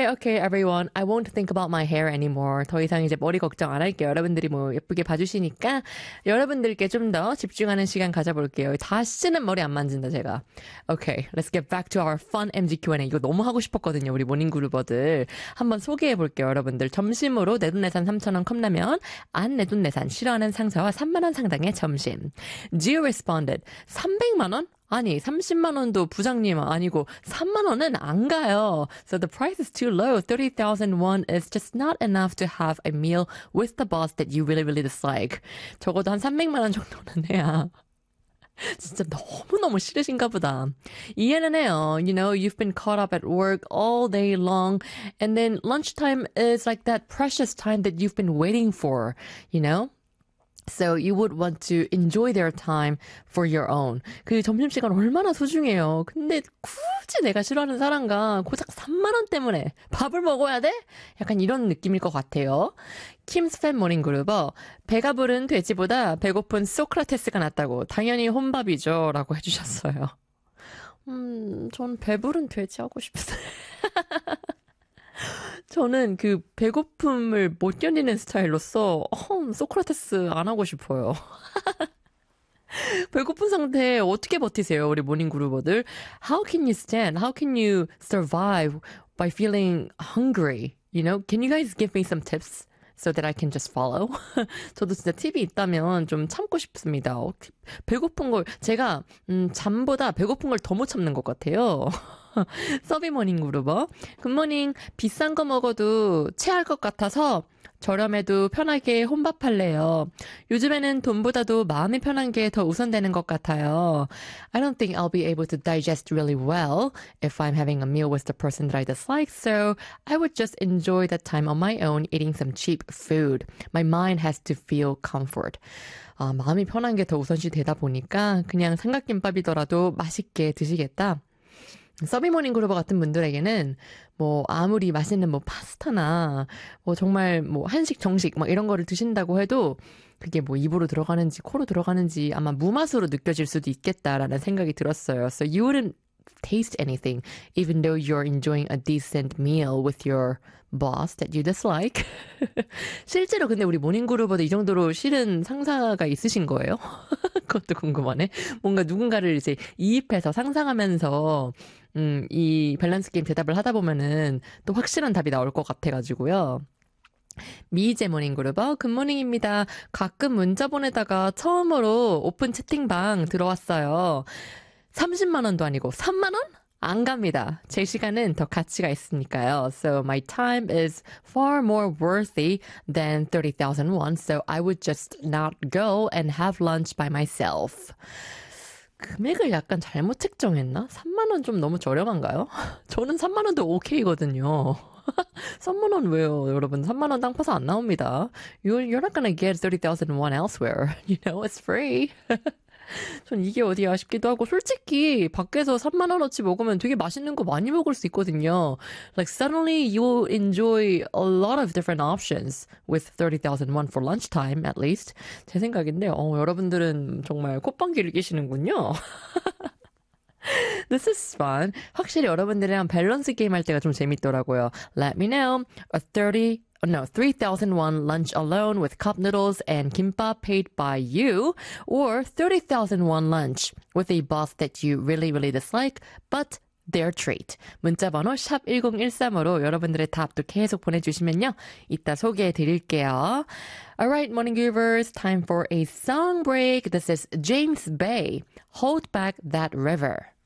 okay, everyone. I won't think about my hair anymore. 더 이상 이제 머리 걱정 안 할게요. 여러분들이 뭐 예쁘게 봐주시니까 여러분들께 좀 더 집중하는 시간 가져볼게요. 다시는 머리 안 만진다, 제가. Okay, let's get back to our fun MGQ&A. 이거 너무 하고 싶었거든요, 우리 모닝그루버들. 한번 소개해볼게요, 여러분들. 점심으로 내돈내산 3,000원 컵라면, 안 내돈내산 싫어하는 상사와 3만 원 상당의 점심. Gio responded, 300만 원? 아니, 30만 원도 부장님 아니고 3만 원은 안 가요. So the price is too low. 30,000 won is just not enough to have a meal with the boss that you really, really dislike. 적어도 한 300만 원 정도는 해야. 진짜 너무너무 싫으신가 보다. 이해는 해요. You know, you've been caught up at work all day long, and then lunchtime is like that precious time that you've been waiting for, you know? So you would want to enjoy their time for your own. 그 점심시간 얼마나 소중해요. 근데 굳이 내가 싫어하는 사람과 고작 3만 원 때문에 밥을 먹어야 돼? 약간 이런 느낌일 것 같아요. 킴스팬 모닝그룹어, 배가 부른 돼지보다 배고픈 소크라테스가 낫다고. 당연히 혼밥이죠. 라고 해주셨어요. 전 배부른 돼지 하고 싶어요. 저는 그 배고픔을 못 견디는 스타일로서 소크라테스 안 하고 싶어요. 배고픈 상태에 어떻게 버티세요, 우리 모닝그루버들? How can you stand? How can you survive by feeling hungry? You know, can you guys give me some tips? So that I can just follow. 저도 진짜 팁이 있다면 좀 참고 싶습니다. 배고픈 걸, 제가, 잠보다 배고픈 걸 더 못 참는 것 같아요. 서비모닝 그루버. 굿모닝. 비싼 거 먹어도 체할 것 같아서 저렴해도 편하게 혼밥할래요. 요즘에는 돈보다도 마음이 편한 게 더 우선되는 것 같아요. I don't think I'll be able to digest really well if I'm having a meal with the person that I dislike, so I would just enjoy that time on my own eating some cheap food. My mind has to feel comfort. 마음이 편한 게 더 우선시 되다 보니까 그냥 삼각김밥이더라도 맛있게 드시겠다. 서비모닝 그루버 같은 분들에게는 뭐 아무리 맛있는 뭐 파스타나 뭐 정말 뭐 한식 정식 막 이런 거를 드신다고 해도 그게 뭐 입으로 들어가는지 코로 들어가는지 아마 무맛으로 느껴질 수도 있겠다라는 생각이 들었어요. So you wouldn't taste anything even though you're enjoying a decent meal with your boss that you dislike. 실제로 근데 우리 모닝그룹보다 이 정도로 싫은 상사가 있으신 거예요? 그것도 궁금하네. 뭔가 누군가를 이제 이입해서 상상하면서 이 밸런스 게임 대답을 하다 보면은 또 확실한 답이 나올 것 같아가지고요. 미이제 모닝그룹, 굿모닝입니다. 가끔 문자 보내다가 처음으로 오픈 채팅방 들어왔어요. 30만 원도 아니고 3만 원? 안 갑니다. 제 시간은 더 가치가 있으니까요. So my time is far more worthy than 30,000 won. So I would just not go and have lunch by myself. 금액을 약간 잘못 책정했나? 3만 원 좀 너무 저렴한가요? 저는 3만 원도 오케이거든요. 3만 원 왜요? 여러분 3만 원 땅 파서 안 나옵니다. You're not gonna get 30,000 won elsewhere. You know, it's free. 전 이게 어디야 싶기도 하고 솔직히 밖에서 3만 원어치 먹으면 되게 맛있는 거 많이 먹을 수 있거든요. Like suddenly you'll enjoy a lot of different options with 30,000 won for lunchtime at least. 제 생각인데 여러분들은 정말 콧방귀를 끼시는군요. This is fun. 확실히 여러분들이랑 밸런스 게임 할 때가 좀 재밌더라고요. Let me know. 3,000 won lunch alone with cup noodles and kimbap paid by you, or 30,000 won lunch with a boss that you really, really dislike, but their treat. 문자번호 샵 1013으로 여러분들의 답도 계속 보내주시면요. 이따 소개해드릴게요. Alright, morning givers, time for a song break. This is James Bay, Hold Back That River.